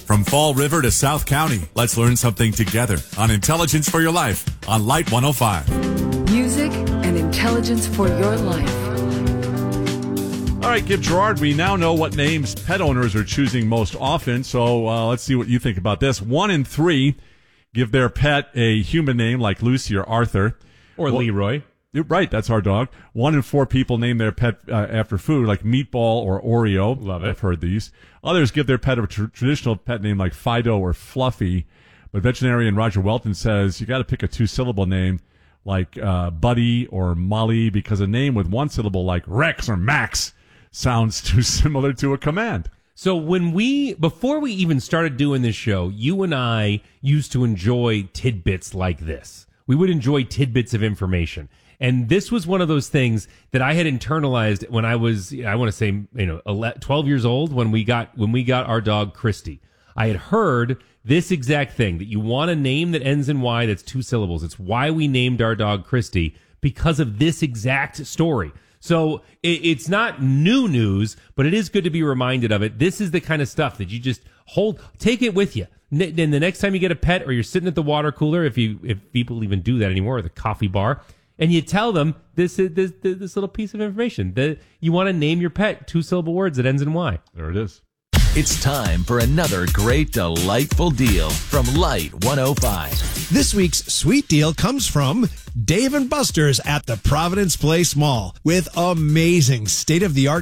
From Fall River to South County, let's learn something together on Intelligence for Your Life on Light 105. Music and intelligence for your life. All right, Gib Gerard, we now know what names pet owners are choosing most often, so let's see what you think about this. 1 in 3 give their pet a human name like Lucy or Arthur. Or Leroy. Right, that's our dog. 1 in 4 people name their pet after food, like Meatball or Oreo. Love it. I've heard these. Others give their pet a traditional pet name like Fido or Fluffy. But veterinarian Roger Welton says you got to pick a 2-syllable name like Buddy or Molly, because a name with 1 syllable like Rex or Max sounds too similar to a command. So before we even started doing this show, you and I used to enjoy tidbits like this. We would enjoy tidbits of information. And this was one of those things that I had internalized when I was, I want to say, 12 years old when we got our dog Christy. I had heard this exact thing, that you want a name that ends in Y that's 2 syllables. It's why we named our dog Christy, because of this exact story. So it's not new news, but it is good to be reminded of it. This is the kind of stuff that you just take it with you. Then the next time you get a pet, or you're sitting at the water cooler, if people even do that anymore, or the coffee bar, and you tell them this little piece of information that you want to name your pet 2-syllable words that ends in Y. There it is. It's time for another great, delightful deal from Light 105. This week's sweet deal comes from Dave & Buster's at the Providence Place Mall, with amazing state-of-the-art